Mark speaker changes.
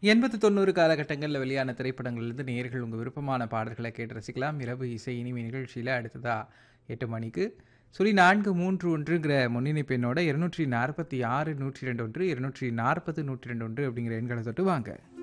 Speaker 1: 80, 90 காலகட்டங்கள்ல வெளியான திரைப்படங்கள்லேருந்து நேயர்கள் உங்க விருப்பமான பாடல்கள கேட்டு ரசிக்கலாம். இரவு இசை இனிமை நிகழ்ச்சியில அடுத்ததா 8 மணிக்கு 0431ங்கிற முன்னிணைப்பு எண்ணோட 246 102 1, 240 102 1 அப்படிங்கிற எண்கள தொட்டு வாங்க.